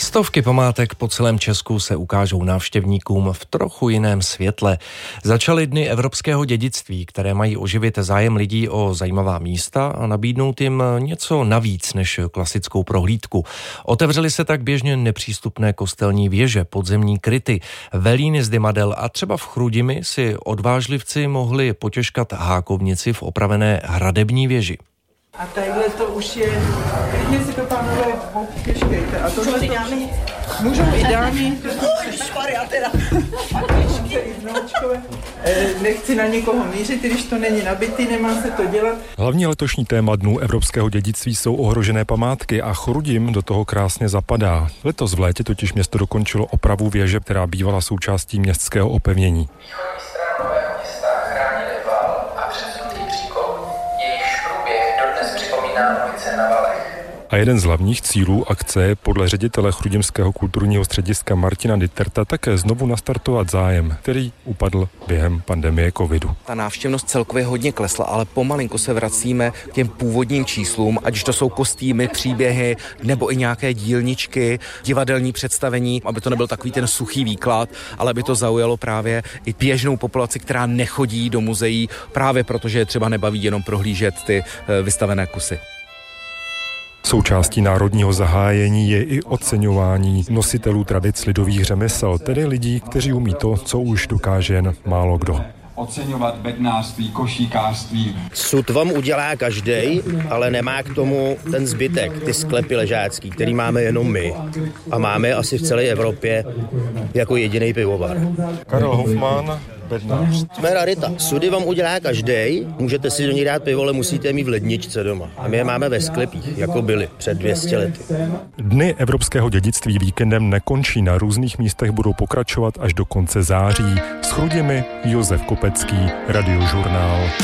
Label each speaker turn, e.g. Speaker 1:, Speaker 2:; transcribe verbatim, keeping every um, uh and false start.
Speaker 1: Stovky památek po celém Česku se ukážou návštěvníkům v trochu jiném světle. Začaly dny evropského dědictví, které mají oživit zájem lidí o zajímavá místa a nabídnout jim něco navíc než klasickou prohlídku. Otevřely se tak běžně nepřístupné kostelní věže, podzemní kryty, velíny z Dymadel a třeba v Chrudimi si odvážlivci mohli potěškat hákovnici v opravené hradební věži.
Speaker 2: A tadyhle to už je, klidně si to, pánové, potěžkejte. A tohle to můžou i dámy. Nechci na někoho mířit, když to není nabitý, nemá se to dělat.
Speaker 3: Hlavní letošní téma Dnů evropského dědictví jsou ohrožené památky a Chrudim do toho krásně zapadá. Letos v létě totiž město dokončilo opravu věže, která bývala součástí městského opevnění. A jeden z hlavních cílů akce je podle ředitele Chrudimského kulturního střediska Martina Ditterta také znovu nastartovat zájem, který upadl během pandemie covidu.
Speaker 4: Ta návštěvnost celkově hodně klesla, ale pomalinko se vracíme k těm původním číslům, ať už to jsou kostýmy, příběhy, nebo i nějaké dílničky, divadelní představení, aby to nebyl takový ten suchý výklad, ale aby to zaujalo právě i běžnou populaci, která nechodí do muzeí, právě protože je třeba nebaví jenom prohlížet ty vystavené kusy.
Speaker 3: Součástí národního zahájení je i oceňování nositelů tradic lidových řemesel, tedy lidí, kteří umí to, co už dokáže jen málo kdo.
Speaker 5: Oceňovat bednářství, košíkářství.
Speaker 6: Sud vám udělá každej, ale nemá k tomu ten zbytek, ty sklepy ležácký, který máme jenom my. A máme asi v celé Evropě jako jediný pivovar.
Speaker 3: Karel Hofmann, bednář.
Speaker 6: Jsme rarita. Sudy vám udělá každej, můžete si do ní dát pivo, ale musíte mít v ledničce doma. A my je máme ve sklepích, jako byly před dvě stě lety.
Speaker 3: Dny evropského dědictví víkendem nekončí, na různých místech budou pokračovat až do konce září. S Chrudimi Josef Kopecký, Radiožurnál.